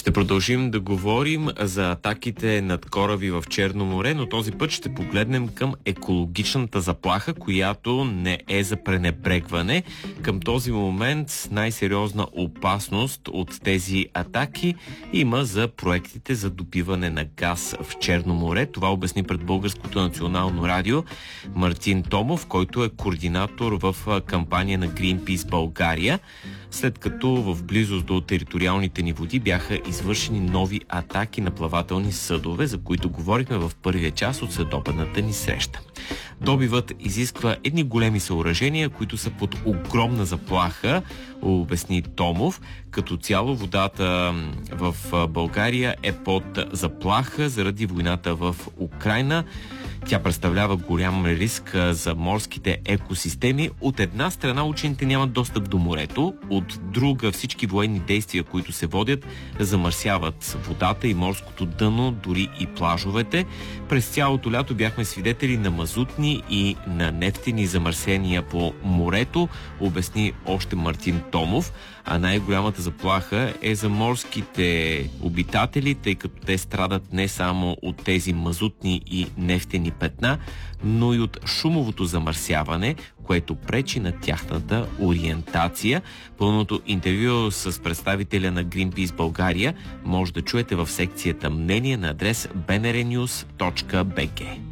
Ще продължим да говорим за атаките над кораби в Черно море, но този път ще погледнем към екологичната заплаха, която не е за пренебрегване. Към този момент най-сериозна опасност от тези атаки има за проектите за добиване на газ в Черно море. Това обясни пред Българското национално радио Мартин Томов, който е координатор в кампания на Greenpeace България, след като в близост до териториалните ни води бяха извършени нови атаки на плавателни съдове, за които говорихме в първия час от следобедната ни среща. Добивът изисква едни големи съоръжения, които са под огромна заплаха, обясни Томов. Като цяло водата в България е под заплаха заради войната в Украйна. Тя представлява голям риск за морските екосистеми. От една страна учените нямат достъп до морето, от друга всички военни действия, които се водят, замърсяват водата и морското дъно, дори и плажовете. През цялото лято бяхме свидетели на мазутни и на нефтени замърсения по морето, обясни още Мартин Томов. А най-голямата заплаха е за морските обитатели, тъй като те страдат не само от тези мазутни и нефтени петна, но и от шумовото замърсяване, което пречи на тяхната ориентация. Пълното интервю с представителя на Greenpeace България може да чуете в секцията мнение на адрес bnrnews.bg.